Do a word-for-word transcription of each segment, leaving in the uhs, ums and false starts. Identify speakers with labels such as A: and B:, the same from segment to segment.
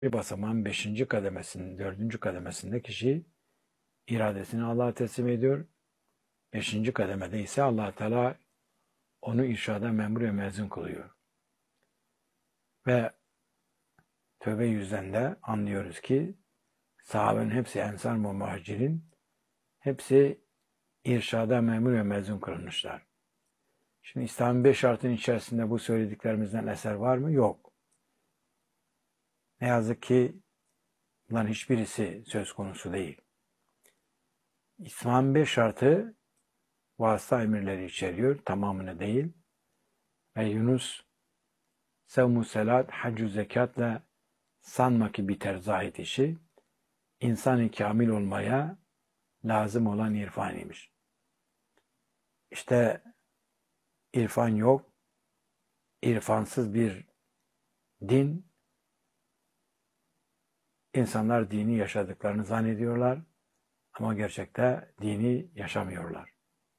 A: bir basamağın beşinci kademesinin, dördüncü kademesinde kişi iradesini Allah'a teslim ediyor. Beşinci kademede ise Allah Teala onu irşada memur ve mezun kılıyor. Ve Tövbe yüzden de anlıyoruz ki sahabenin hepsi Ensar ve Muhacirin hepsi irşada memur ve mezun kılınmışlar. Şimdi İslam'ın beş şartının içerisinde bu söylediklerimizden eser var mı? Yok. Ne yazık ki bunların hiçbirisi söz konusu değil. İslam'ın beş şartı vasıta emirleri içeriyor, tamamını değil. Ve Yunus, sevmu selat, haccü zekatla sanma ki biter zahit işi, insan-ı kamil olmaya lazım olan irfan imiş. İşte irfan yok, irfansız bir din, insanlar dini yaşadıklarını zannediyorlar ama gerçekte dini yaşamıyorlar.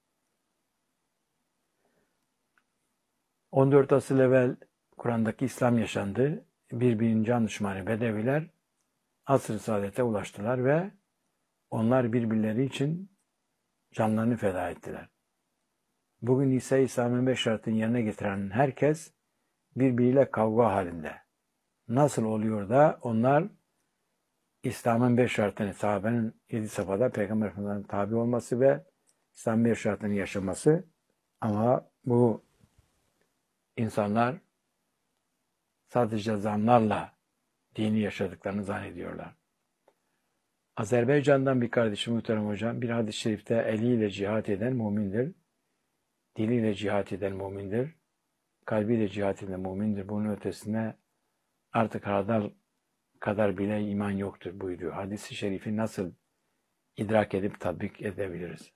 A: on dört asıl evvel Kur'an'daki İslam yaşandı. Birbirinin can düşmanı Bedeviler asr-ı saadete ulaştılar ve onlar birbirleri için canlarını feda ettiler. Bugün ise İslam'ın beş şartını yerine getiren herkes birbiriyle kavga halinde. Nasıl oluyor da onlar İslam'ın beş şartını, sahabenin yedi safhada Peygamber Efendimiz'e tabi olması ve İslam'ın beş şartını yaşaması, ama bu insanlar sadece zanlarla dini yaşadıklarını zannediyorlar. Azerbaycan'dan bir kardeşim muhterem hocam, bir hadis-i şerifte eliyle cihat eden mümindir, diliyle cihat eden mümindir, kalbiyle cihat eden mümindir. Bunun ötesine artık hardal kadar bile iman yoktur buyuruyor. Hadis-i şerifi nasıl idrak edip tatbik edebiliriz?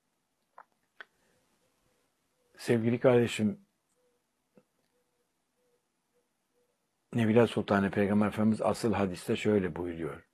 A: Sevgili kardeşim, Nebila Sultanı Peygamber Efendimiz asıl hadiste şöyle buyuruyor.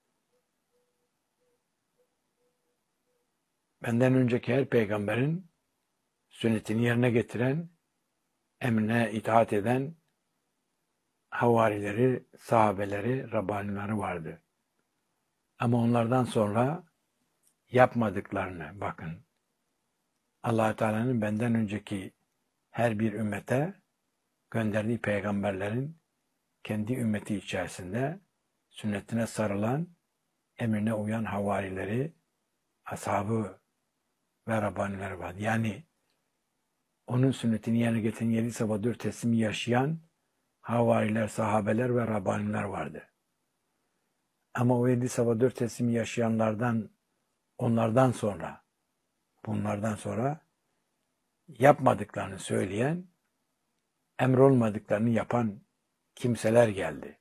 A: Benden önceki her peygamberin sünnetini yerine getiren, emrine itaat eden havarileri, sahabeleri, Rabbanileri vardı. Ama onlardan sonra yapmadıklarını bakın. Allah Teala'nın benden önceki her bir ümmete gönderdiği peygamberlerin kendi ümmeti içerisinde sünnetine sarılan, emrine uyan havarileri, ashabı ve Rabbanileri vardı. Yani onun sünnetini yerine getiren yedi sabah dört teslimi yaşayan havariler, sahabeler ve Rabbaniler vardı. Ama o yedi sabah dört teslimi yaşayanlardan, onlardan sonra, bunlardan sonra yapmadıklarını söyleyen, emrolmadıklarını yapan kimseler geldi.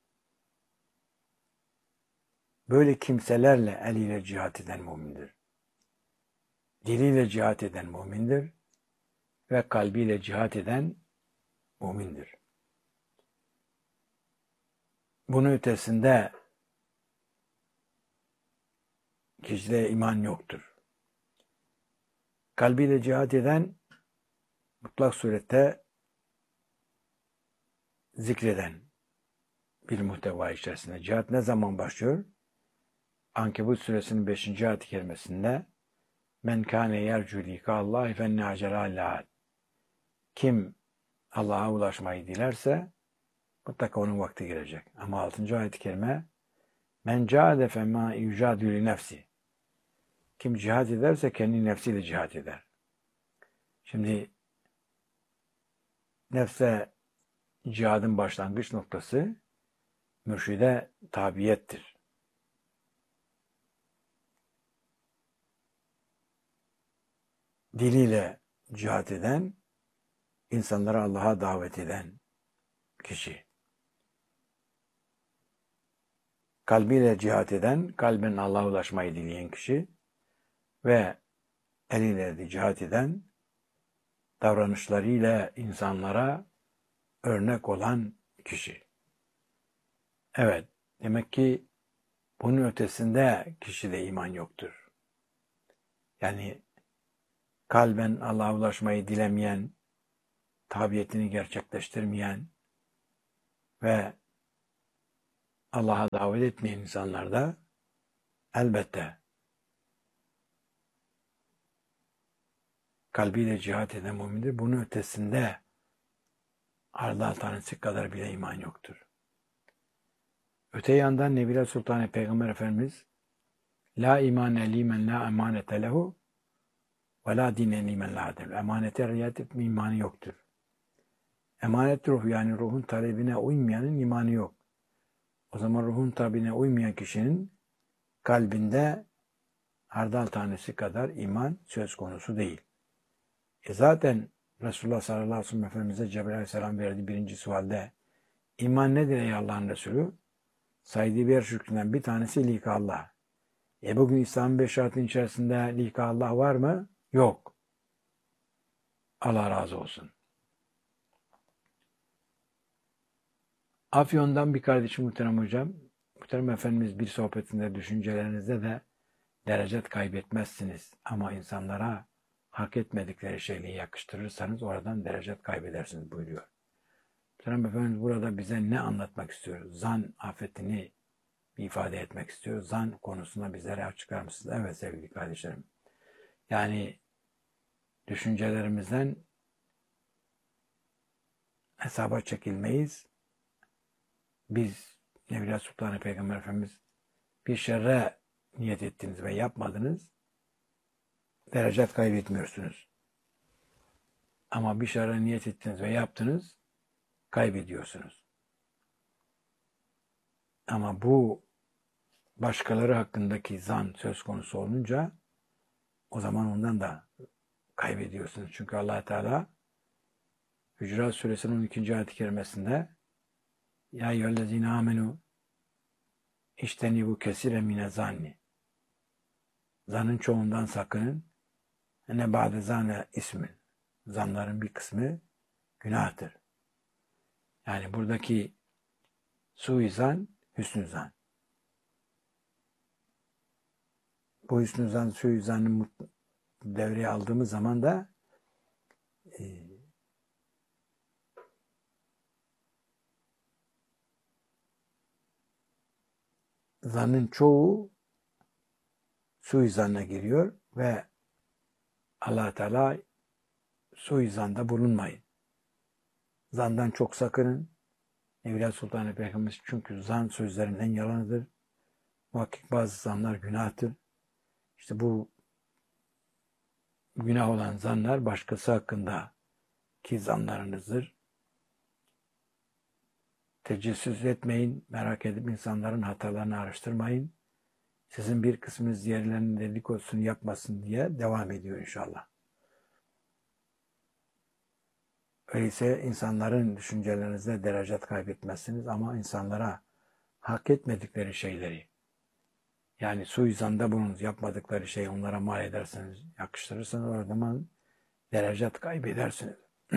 A: Böyle kimselerle eliyle cihat eden mümindir. Diliyle cihat eden mümindir ve kalbiyle cihat eden mümindir. Bunun ötesinde kişide iman yoktur. Kalbiyle cihat eden mutlak surette zikreden bir muhteva içerisinde. Cihat ne zaman başlıyor? Ankebut suresinin beşinci ayet-i kerimesinde men kâne yercu likâllâhi fenne acelâ. Kim Allah'a ulaşmayı dilerse mutlaka onun vakti gelecek. Ama altıncı ayet-i kerime men câde femmâ yücâdü li nefsi. Kim cihat ederse kendi nefsiyle cihat eder. Şimdi nefse cihadın başlangıç noktası mürşide tabiyettir. Diliyle cihat eden, insanları Allah'a davet eden kişi. Kalbiyle cihat eden, kalben Allah'a ulaşmayı dileyen kişi ve eliyle de cihat eden, davranışlarıyla insanlara örnek olan kişi. Evet, demek ki bunun ötesinde kişide iman yoktur. Yani kalben Allah'a ulaşmayı dilemeyen, tabiyetini gerçekleştirmeyen ve Allah'a davet etmeyen insanlar da elbette kalbiyle cihat eden mümindir. Bunun ötesinde hardal tanesi kadar bile iman yoktur. Öte yandan Nebiler Sultanı Peygamber Efendimiz La imane limen la emanete lehu ve la dine limen la adel. Emanete riayet etme imanı yoktur. Emanet ruh, yani ruhun talebine uymayanın imanı yok. O zaman ruhun talebine uymayan kişinin kalbinde hardal tanesi kadar iman söz konusu değil. E zaten Resulullah sallallahu aleyhi ve sellem Efendimiz'e Cebrail aleyhisselam verdiği birinci sualde iman nedir ey Allah'ın Resulü? Saydığı bir şükründen bir tanesi lika Allah. E bugün İslam'ın beş şartının içerisinde lika Allah var mı? Yok. Allah razı olsun. Afyon'dan bir kardeşim muhterem hocam. Muhterem Efendimiz bir sohbetinde düşüncelerinizde de derecet kaybetmezsiniz. Ama insanlara hak etmedikleri şeyleri yakıştırırsanız oradan derecet kaybedersiniz buyuruyor. Muhterem Efendimiz burada bize ne anlatmak istiyor? Zan afetini ifade etmek istiyor. Zan konusunda bizlere açıklar mısınız? Evet sevgili kardeşlerim. Yani düşüncelerimizden hesaba çekilmeyiz. Biz Nevriya Sultanı Peygamber Efendimiz bir şerre niyet ettiniz ve yapmadınız, derecet kaybetmiyorsunuz. Ama bir şerre niyet ettiniz ve yaptınız, kaybediyorsunuz. Ama bu başkaları hakkındaki zan söz konusu olunca o zaman ondan da kaybediyorsunuz. Çünkü Allah Teala Hücurat Suresinin on ikinci ayet-i kerimesinde Ya eyyühellezine amenu iştenibu kesire mine zanni. Zanın çoğundan sakının. Ne ba'de zane ismin. Zanların bir kısmı günahtır. Yani buradaki suizan, hüsnü zan. Bu hüsnü zan, suizanı devreye aldığımız zaman da e, zanın çoğu suizanına giriyor ve Allah Teala suizanda bulunmayın. Zandan çok sakının. Evliya Sultan Peygamberimiz çünkü zan sözlerin en yalanıdır. Muhakkak bazı zanlar günahtır. İşte bu günah olan zanlar başkası hakkında ki zanlarınızdır. Tecessüs etmeyin, merak edip insanların hatalarını araştırmayın. Sizin bir kısmınız diğerlerinin dedikodusunu yapmasın diye devam ediyor inşallah. Öyleyse insanların düşüncelerinizde derecet kaybetmezsiniz ama insanlara hak etmedikleri şeyleri, yani suizanda bulunuz, yapmadıkları şeyi onlara mal ederseniz, yakıştırırsanız o zaman derecet kaybedersiniz.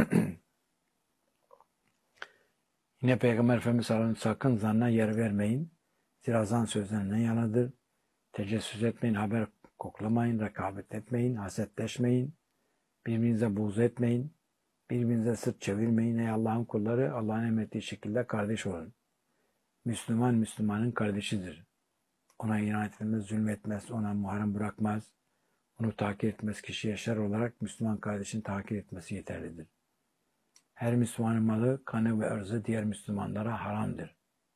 A: Yine Peygamber Efendimiz sallallahu aleyhi ve sellem sakın zanna yer vermeyin. Zira zan sözlerinden yanadır. Tecessüs etmeyin, haber koklamayın, rekabet etmeyin, hasetleşmeyin, birbirinize buğz etmeyin, birbirinize sırt çevirmeyin. Ey Allah'ın kulları, Allah'ın emrettiği şekilde kardeş olun. Müslüman, Müslümanın kardeşidir. Ona inat etmez, zulmetmez, ona muharrem bırakmaz, onu takip etmez. Kişi yaşar olarak Müslüman kardeşini takip etmesi yeterlidir. Her Müslümanın malı, kanı ve ırzı diğer Müslümanlara haramdır.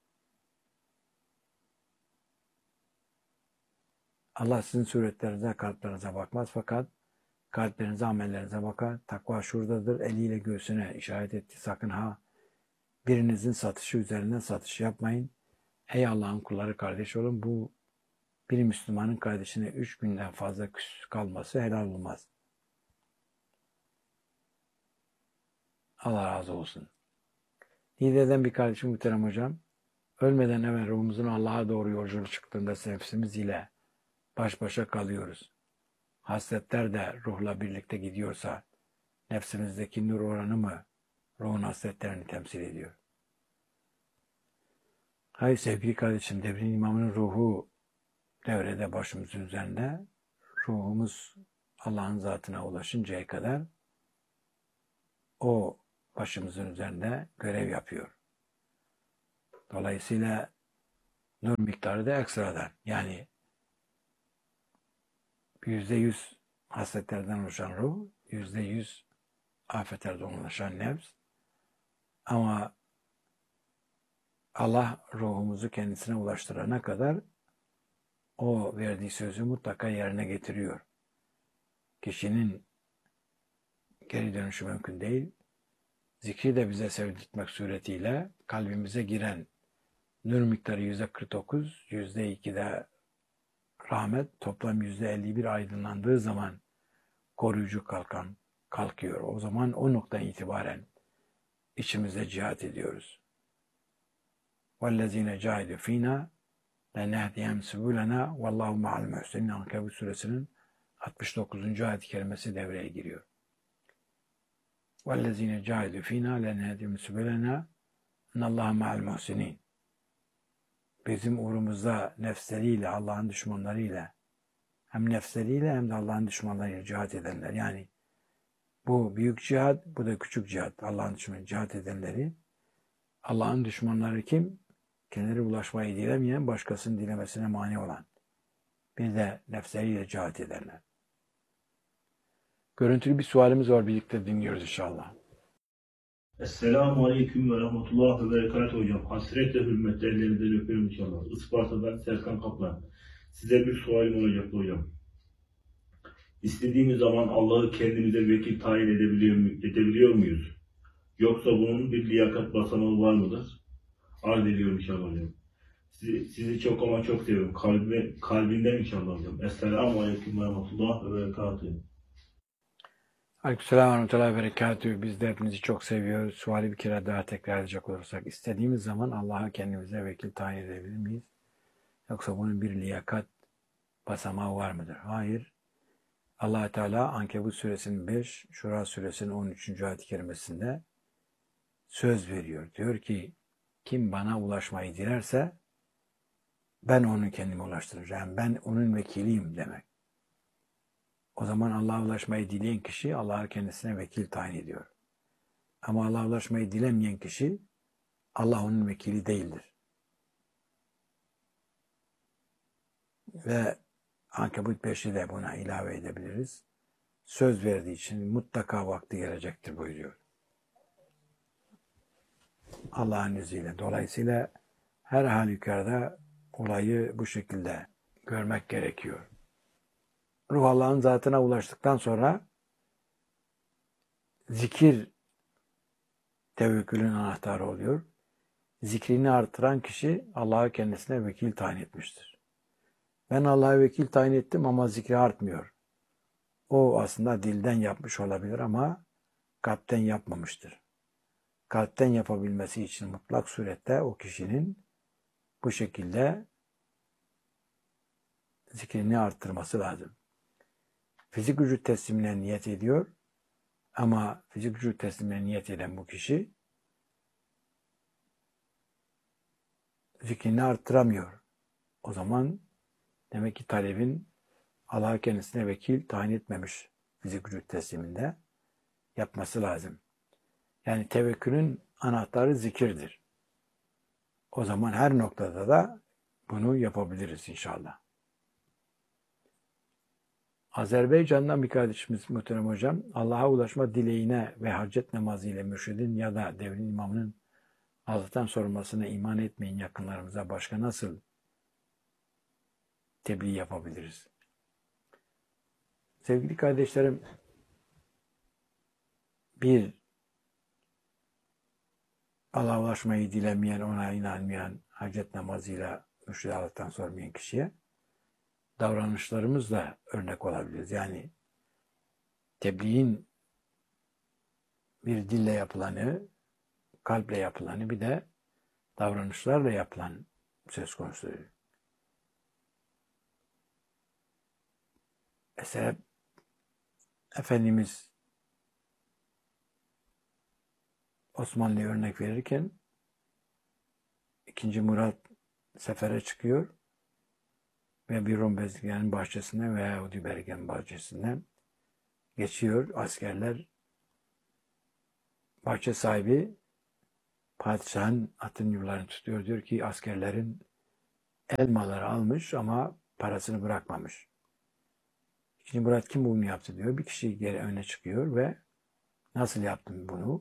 A: Allah sizin suretlerinize, kalplerinize bakmaz fakat kalplerinize, amellerinize bakar. Takva şuradadır. Eliyle göğsüne işaret etti. Sakın ha birinizin satışı üzerinden satış yapmayın. Ey Allah'ın kulları kardeş olun. Bu bir Müslümanın kardeşine üç günden fazla küs kalması helal olmaz. Allah razı olsun. Niğde'den bir kardeşim muhterem hocam. Ölmeden evvel ruhumuzun Allah'a doğru yolculuk çıktığında nefsimiz ile baş başa kalıyoruz. Hasletler de ruhla birlikte gidiyorsa nefsimizdeki nur oranı mı ruhun hasletlerini temsil ediyor? Hayır sevgili kardeşim, devrin imamının ruhu devrede başımızın üzerinde. Ruhumuz Allah'ın zatına ulaşıncaya kadar o başımızın üzerinde görev yapıyor. Dolayısıyla nur miktarı da ekstradan. Yani yüzde yüz hasletlerden oluşan ruh, yüzde yüz afetlerden oluşan nefs. Ama Allah ruhumuzu kendisine ulaştırana kadar o verdiği sözü mutlaka yerine getiriyor. Kişinin geri dönüşü mümkün değil. Zikri de bize sevdirtmek suretiyle kalbimize giren nur miktarı yüzde kırk dokuz, yüzde ikide rahmet, toplam yüzde elli bir aydınlandığı zaman koruyucu kalkan kalkıyor. O zaman o noktadan itibaren içimizde cihat ediyoruz. وَالَّذ۪ينَ جَاهِدُوا ف۪ينَا لَنَهْدِيَمْ سُبُولَنَا وَاللّٰهُ مَعَ الْمُحْسِنِينَ Ankebut suresinin altmış dokuzuncu ayet-i kerimesi devreye giriyor. وَالَّذ۪ينَ جَاهِدُوا ف۪ينَا لَنَهْدِيَمْ سُبُولَنَا اِنَّ اللّٰهَ مَعَ الْمُحْسِنِينَ Bizim uğrumuzda nefsleriyle, Allah'ın düşmanlarıyla, hem nefsleriyle hem de Allah'ın düşmanlarıyla cihat edenler. Yani bu büyük cihat, bu da küçük cihat. Allah'ın düşmanı cihat edenleri. Allah'ın düşmanları kim? Kendileri ulaşmayı dilemeyen, başkasının dilemesine mani olan. Bir de nefsleriyle cihat edenler. Görüntülü bir sualimiz var, birlikte dinliyoruz inşallah.
B: Esselamu Aleyküm ve Rahmetullah ve Berekatuhu hocam. Hasretle hürmetle ellerinizden öpüyorum inşallah. Isparta'dan Serkan Kaplan. Size bir sualim olacaktı hocam. İstediğimiz zaman Allah'ı kendimize vekil tayin edebiliyor, edebiliyor muyuz? Yoksa bunun bir liyakat basamağı var mıdır? Arz ediyorum inşallah hocam. Sizi, sizi çok ama çok seviyorum. Kalbime, kalbinden inşallah hocam. Esselamu Aleyküm ve Rahmetullah ve Berekatuhu.
A: Aleykümselam ve rahmetullahi ve berekatühü. Biz de hepinizi çok seviyoruz. Suali bir kere daha tekrar edecek olursak, istediğimiz zaman Allah'a kendimize vekil tayin edebilir miyiz? Yoksa bunun bir liyakat basamağı var mıdır? Hayır. Allah Teala Ankebut suresinin beş, Şura suresinin on üçüncü ayet-i kerimesinde söz veriyor. Diyor ki, kim bana ulaşmayı dilerse ben onu kendime ulaştıracağım. Ben onun vekiliyim demek. O zaman Allah'a ulaşmayı dileyen kişi Allah'a kendisine vekil tayin ediyor. Ama Allah'a ulaşmayı dilemeyen kişi Allah onun vekili değildir. Ve Ankebut beşi de buna ilave edebiliriz. Söz verdiği için mutlaka vakti gelecektir buyuruyor. Allah'ın izniyle. Dolayısıyla her halükarda olayı bu şekilde görmek gerekiyor. Ruh Allah'ın zatına ulaştıktan sonra zikir tevekkülün anahtarı oluyor. Zikrini artıran kişi Allah'a kendisine vekil tayin etmiştir. Ben Allah'a vekil tayin ettim ama zikri artmıyor. O aslında dilden yapmış olabilir ama kalpten yapmamıştır. Kalpten yapabilmesi için mutlak surette o kişinin bu şekilde zikrini arttırması lazım. Fizik vücut teslimine niyet ediyor ama fizik vücut teslimine niyet eden bu kişi zikrini arttıramıyor. O zaman demek ki talebin Allah'a kendisine vekil tayin etmemiş fizik vücut tesliminde yapması lazım. Yani tevekkülün anahtarı zikirdir. O zaman her noktada da bunu yapabiliriz inşallah. Azerbaycan'dan bir kardeşimiz muhterem hocam, Allah'a ulaşma dileğine ve hacet namazı ile mürşidin ya da devrin imamının Allah'tan sorulmasına iman etmeyin yakınlarımıza başka nasıl tebliğ yapabiliriz? Sevgili kardeşlerim, bir, Allah'a ulaşmayı dilemeyen, ona inanmayan, hacet namazıyla mürşid Allah'tan sormayan kişiye davranışlarımızla örnek olabiliriz. Yani tebliğin bir dille yapılanı, kalple yapılanı, bir de davranışlarla yapılan söz konusu. Mesela Efendimiz Osmanlı'ya örnek verirken ikinci Murat sefere çıkıyor ve bir Rum bezirganının bahçesinden veya Yahudi bezirganının bahçesinden geçiyor. Askerler, bahçe sahibi padişahın atın yollarını tutuyor. Diyor ki askerlerin elmaları almış ama parasını bırakmamış. İkinci Murat kim bunu yaptı diyor. Bir kişi geri öne çıkıyor ve nasıl yaptım bunu?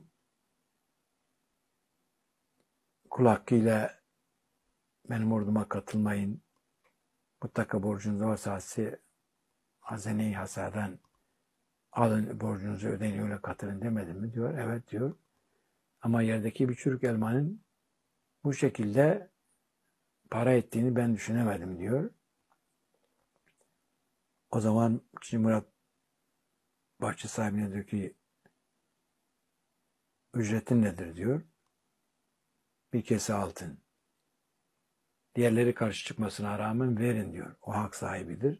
A: Kul hakkıyla benim orduma katılmayın. Mutlaka borcunuz varsa hazine-i hasadan alın borcunuzu ödeyin öyle katılın demedim mi diyor. Evet diyor. Ama yerdeki bir çürük elmanın bu şekilde para ettiğini ben düşünemedim diyor. O zaman ikinci Murat bahçe sahibine diyor ki ücretin nedir diyor. Bir kese altın. Diğerleri karşı çıkmasına rağmen verin diyor. O hak sahibidir.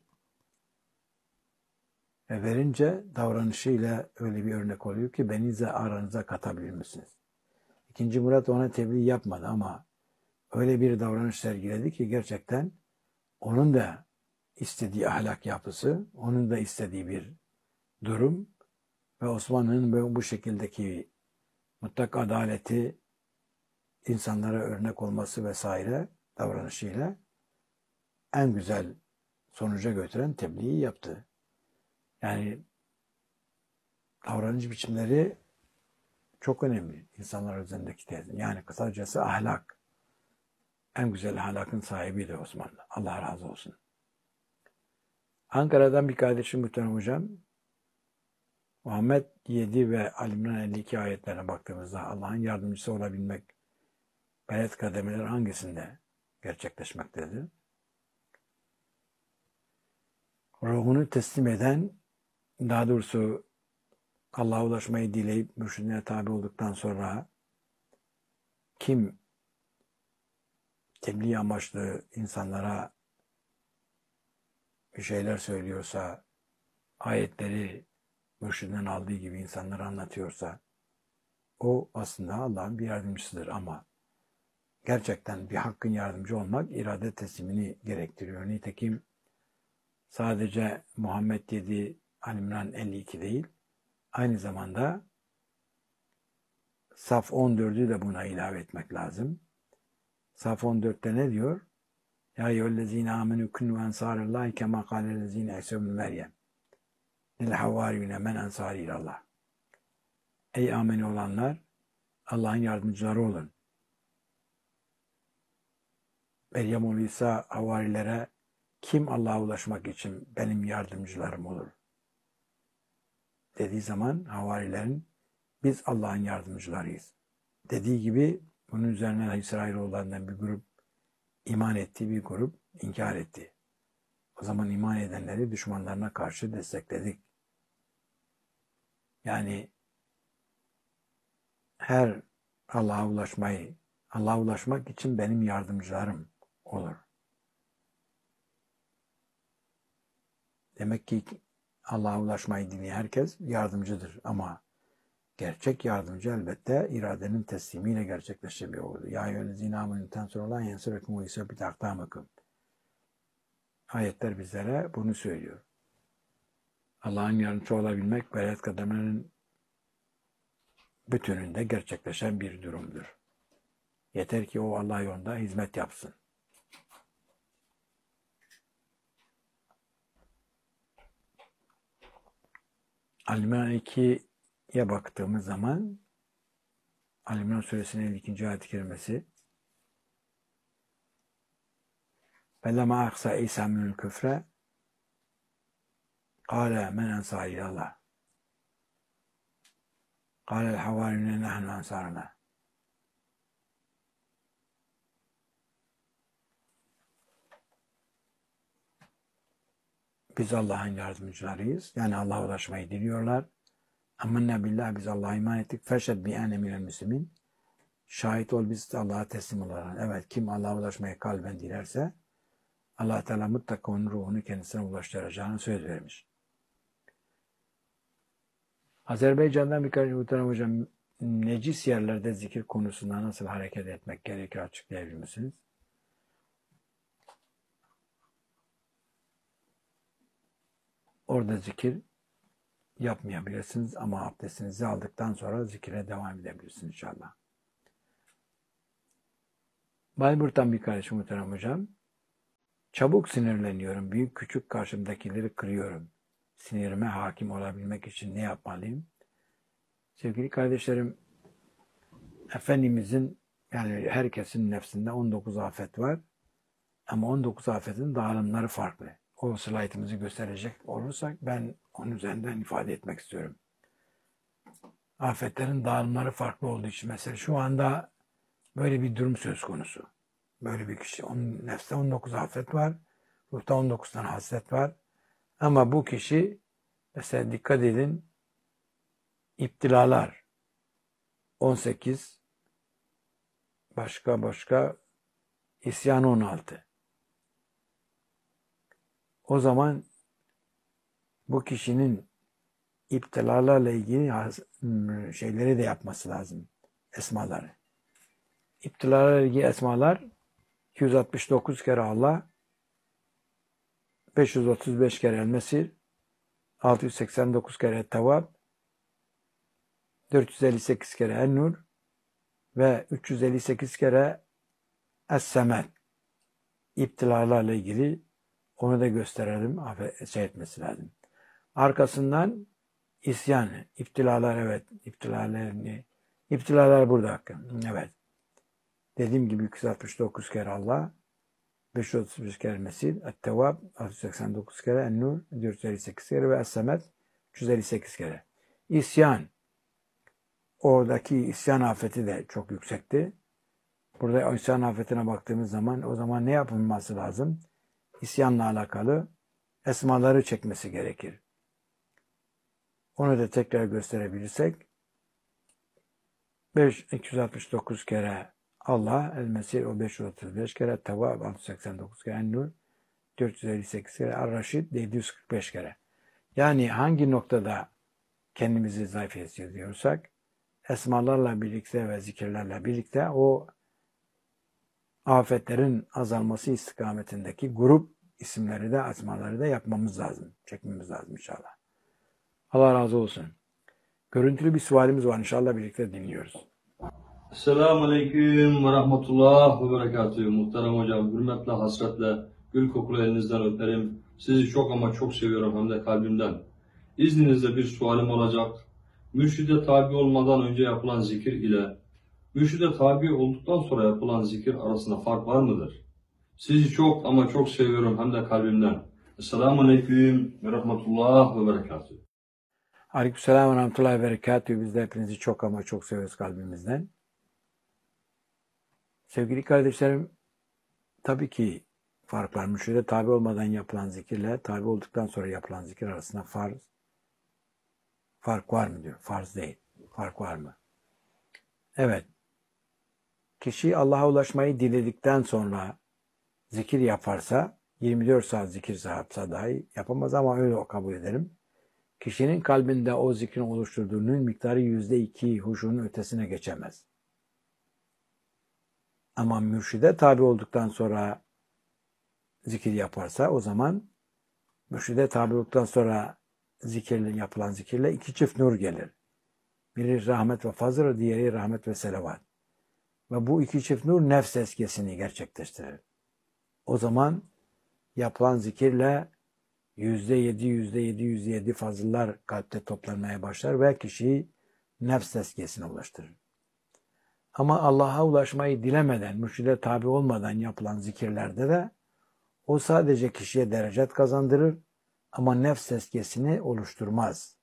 A: Ve verince davranışıyla öyle bir örnek oluyor ki beni de aranıza katabilir misiniz? İkinci Murat ona tebliğ yapmadı ama öyle bir davranış sergiledi ki gerçekten onun da istediği ahlak yapısı, onun da istediği bir durum ve Osmanlı'nın bu şekildeki mutlak adaleti, insanlara örnek olması vesaire davranışıyla en güzel sonuca götüren tebliği yaptı. Yani davranış biçimleri çok önemli insanlar üzerindeki tezim. Yani kısacası ahlak. En güzel ahlakın sahibiydi Osmanlı. Allah razı olsun. Ankara'dan bir kardeşim muhterem hocam, Muhammed yedi ve Ali İmran elli iki ayetlerine baktığımızda Allah'ın yardımcısı olabilmek gayet kademeler hangisinde gerçekleşmektedir? Ruhunu teslim eden, daha doğrusu Allah'a ulaşmayı dileyip mürşidine tabi olduktan sonra kim tebliğ amaçlı insanlara bir şeyler söylüyorsa, ayetleri mürşidinden aldığı gibi insanlara anlatıyorsa, o aslında Allah'ın bir yardımcısıdır ama gerçekten bir hakkın yardımcı olmak irade teslimini gerektiriyor. Nitekim sadece Muhammed yedi, Ali İmran elli iki değil, aynı zamanda Saf on dördü de buna ilave etmek lazım. Saf on dörtte ne diyor? Ya eyyühellezine amenü künü ensarallahi kema kâlellezine esevmü Meryem. Lil havvariyune men ensari ilallah. Ey ameni olanlar, Allah'ın yardımcıları olun. Meryem oğlu İsa havarilere kim Allah'a ulaşmak için benim yardımcılarım olur? Dediği zaman havarilerin biz Allah'ın yardımcılarıyız. Dediği gibi bunun üzerine İsrailoğullarından bir grup iman etti, bir grup inkar etti. O zaman iman edenleri düşmanlarına karşı destekledik. Yani her Allah'a ulaşmayı, Allah'a ulaşmak için benim yardımcılarım olur. Demek ki Allah'a ulaşmayı dileyen herkes yardımcıdır ama gerçek yardımcı elbette iradenin teslimiyle gerçekleşebiliyor olur. Ya eyyühellezine amenü tensurullah yensurekum ve yusabbit akdamakum. Ayetler bizlere bunu söylüyor. Allah'ın yardımcısı olabilmek belayet kademenin bütününde gerçekleşen bir durumdur. Yeter ki o Allah yolunda hizmet yapsın. Ali İmran ikiye baktığımız zaman Ali İmran suresinin ikinci ayet-i kerimesi Fellema aksa İsa minül küfre Kâle men ensâri ilallah. Kâle'l havâriyune nahnu ensârullah. Biz Allah'ın yardımcılarıyız. Yani Allah'a ulaşmayı diliyorlar. Amennâ billah, biz Allah'a iman ettik. Feşhed bi ene minel müslimin. Şahit ol, biz Allah'a teslim olalım. Evet, kim Allah'a ulaşmayı kalben dilerse Allah Teala mutlaka onun ruhunu kendisine ulaştıracağını söz vermiş. Azerbaycan'dan birkaç muhterem hocam, necis yerlerde zikir konusunda nasıl hareket etmek gerekir açıklayabilir misiniz? Orada zikir yapmayabilirsiniz ama abdestinizi aldıktan sonra zikire devam edebilirsiniz inşallah. Bayburt'tan bir kardeşim muhterem hocam. Çabuk sinirleniyorum. Büyük küçük karşımdakileri kırıyorum. Sinirime hakim olabilmek için ne yapmalıyım? Sevgili kardeşlerim, Efendimizin, yani herkesin nefsinde on dokuz afet var. Ama on dokuz afetin dağılımları farklı. O slaytımızı gösterecek olursak ben onun üzerinden ifade etmek istiyorum. Afetlerin dağılımları farklı olduğu için mesela şu anda böyle bir durum söz konusu. Böyle bir kişi, onun nefste on dokuz afet var. Ruhta on dokuz tane hasret var. Ama bu kişi mesela dikkat edin, iptilalar on sekiz, başka başka isyan on altı. O zaman bu kişinin iptilalarla ilgili şeyleri de yapması lazım. Esmaları. İptilalarla ilgili esmalar iki yüz altmış dokuz kere Allah, beş yüz otuz beş kere El-Mesir, altı yüz seksen dokuz kere Tevvab, dört yüz elli sekiz kere En-Nur ve üç yüz elli sekiz kere Es-Semed. İptilalarla ilgili onu da gösterelim, şey etmesi lazım. Arkasından isyan, iptilalar, evet, iptilalar, iptilalar burada, evet. Dediğim gibi iki yüz altmış dokuz kere Allah, beş yüz otuz beş kere Mesih, Et-Tevvab, altı yüz seksen dokuz kere En-Nur, dört yüz elli sekiz kere ve Es-Semed, üç yüz elli sekiz kere. İsyan, oradaki isyan afeti de çok yüksekti. Burada isyan afetine baktığımız zaman o zaman ne yapılması lazım? İsyanla alakalı esmaları çekmesi gerekir. Onu da tekrar gösterebilirsek iki yüz altmış dokuz kere Allah, El-Mesih o beş yüz otuz beş kere, Tevvab altı yüz seksen dokuz kere, En-Nur dört yüz elli sekiz kere, Ar-Raşid yedi yüz kırk beş kere. Yani hangi noktada kendimizi zayıf hissediyorsak esmalarla birlikte ve zikirlerle birlikte o afetlerin azalması istikametindeki grup isimleri de esmaları da yapmamız lazım. Çekmemiz lazım inşallah. Allah razı olsun. Görüntülü bir sualimiz var. İnşallah birlikte dinliyoruz.
C: Selamun Aleyküm ve Rahmetullah ve Berekatühü. Muhterem hocam, hürmetle, hasretle, gül kokulu elinizden öperim. Sizi çok ama çok seviyorum hem de kalbimden. İzninizle bir sualim olacak. Mürşide tabi olmadan önce yapılan zikir ile mürşide tabi olduktan sonra yapılan zikir arasında fark var mıdır? Sizi çok ama çok seviyorum hem de kalbimden. Selamun Aleyküm ve Rahmetullah ve Berekatühü.
A: Aleykümselam ve Rahmetullahi ve Berekatühü. Biz de hepinizi çok ama çok seviyoruz kalbimizden. Sevgili kardeşlerim, tabii ki fark var. Mürşide tabi olmadan yapılan zikirle tabi olduktan sonra yapılan zikir arasında farz, fark var mı diyor. Farz değil. Fark var mı? Evet. Kişi Allah'a ulaşmayı diledikten sonra zikir yaparsa, yirmi dört saat zikir yapsa dahi yapamaz ama öyle o kabul edelim. Kişinin kalbinde o zikrin oluşturduğunun miktarı yüzde iki huşunun ötesine geçemez. Ama mürşide tabi olduktan sonra zikir yaparsa o zaman mürşide tabi olduktan sonra zikirle, yapılan zikirle iki çift nur gelir. Biri rahmet ve fazıl, diğeri rahmet ve selavat. Ve bu iki çift nur nefs eskesini gerçekleştirir. O zaman yapılan zikirle yüzde yedi, yüzde yedi, yüzde yedi fazıllar kalpte toplanmaya başlar ve kişiyi nefs tezkiyesine ulaştırır. Ama Allah'a ulaşmayı dilemeden, mürşide tabi olmadan yapılan zikirlerde de o sadece kişiye derecet kazandırır ama nefs tezkiyesini oluşturmaz.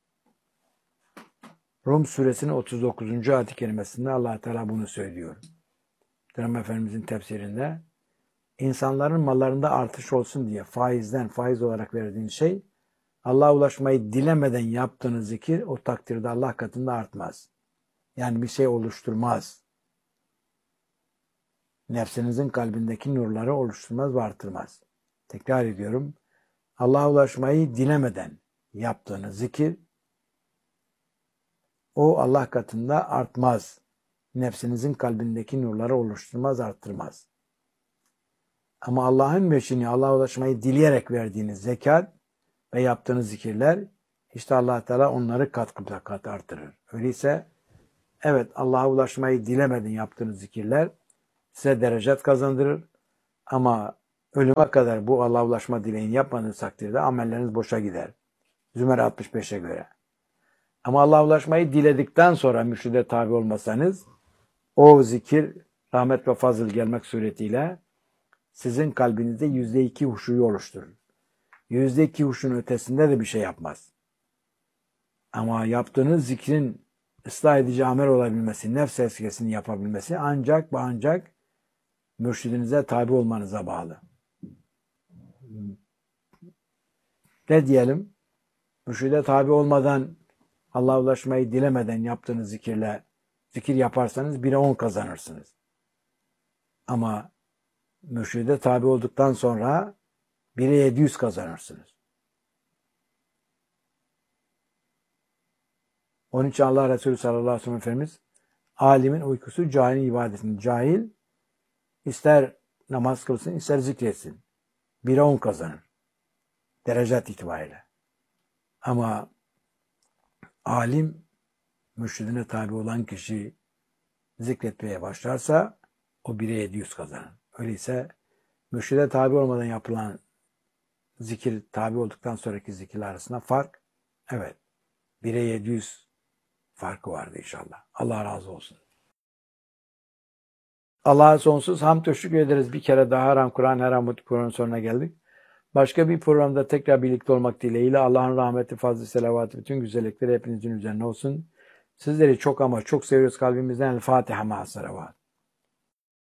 A: Rum suresinin otuz dokuzuncu ayet-i kerimesinde Allah Teala bunu söylüyor. Peygamber Efendimizin tefsirinde insanların mallarında artış olsun diye faizden faiz olarak verdiğin şey Allah'a ulaşmayı dilemeden yaptığınız zikir o takdirde Allah katında artmaz. Yani bir şey oluşturmaz. Nefsinizin kalbindeki nurları oluşturmaz ve artırmaz. Tekrar ediyorum. Allah'a ulaşmayı dilemeden yaptığınız zikir o Allah katında artmaz. Nefsinizin kalbindeki nurları oluşturmaz, arttırmaz. Ama Allah'ın veçini, Allah'a ulaşmayı dileyerek verdiğiniz zekat ve yaptığınız zikirler işte Allah Teala onları kat kat kat artırır. Öyleyse evet Allah'a ulaşmayı dilemeden yaptığınız zikirler size derecet kazandırır ama ölüme kadar bu Allah'a ulaşma dileğini yapmadığınız takdirde amelleriniz boşa gider. Zümer altmış beşe göre. Ama Allah'a ulaşmayı diledikten sonra mürşide tabi olmasanız o zikir rahmet ve fazıl gelmek suretiyle sizin kalbinizde yüzde iki huşuyu oluşturur. Yüzde iki huşun ötesinde de bir şey yapmaz. Ama yaptığınız zikrin ıslah edici amel olabilmesi, nefs eskesini yapabilmesi ancak ve ancak mürşidinize tabi olmanıza bağlı. Ne diyelim? Mürşide tabi olmadan, Allah'a ulaşmayı dilemeden yaptığınız zikirle zikir yaparsanız bire on kazanırsınız. Ama mürşide tabi olduktan sonra bire yedi yüz kazanırsınız. Onun için Allah Resulü sallallahu aleyhi ve sellem Efendimiz alimin uykusu cahilin ibadetinin. Cahil ister namaz kılsın ister zikretsin. bire on kazanır. Derecat itibariyle. Ama alim mürşidine tabi olan kişi zikretmeye başlarsa o bire yedi yüz kazanır. Öyleyse mürşide tabi olmadan yapılan zikir tabi olduktan sonraki zikirler arasında fark, evet, bire yedi yüz farkı vardı inşallah. Allah razı olsun. Allah'a sonsuz hamd ve şükür ederiz. Bir kere daha Haram Kur'an, Haram Mutlu Kur'an'ın sonuna geldik. Başka bir programda tekrar birlikte olmak dileğiyle Allah'ın rahmeti, fazlı, selavatı, bütün güzellikleri hepinizin üzerine olsun. Sizleri çok ama çok seviyoruz kalbimizden. El Fatiha ma'as salavat.